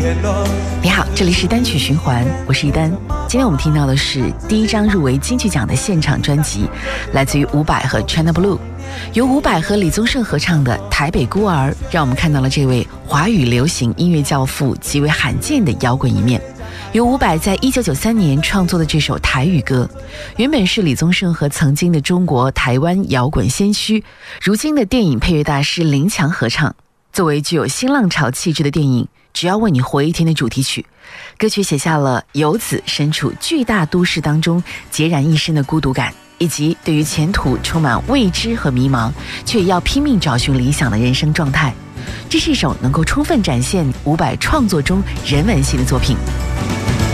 你好，这里是单曲循环，我是一丹。今天我们听到的是第一张入围金曲奖的现场专辑，来自于伍佰和 China Blue， 由伍佰和李宗盛合唱的《台北孤儿》，让我们看到了这位华语流行音乐教父极为罕见的摇滚一面。由伍佰在1993年创作的这首台语歌，原本是李宗盛和曾经的中国台湾摇滚先驱，如今的电影配乐大师林强合唱。作为具有新浪潮气质的电影《只要为你活一天》的主题曲，歌曲写下了游子身处巨大都市当中孑然一身的孤独感，以及对于前途充满未知和迷茫，却也要拼命找寻理想的人生状态。这是一首能够充分展现伍佰创作中人文性的作品。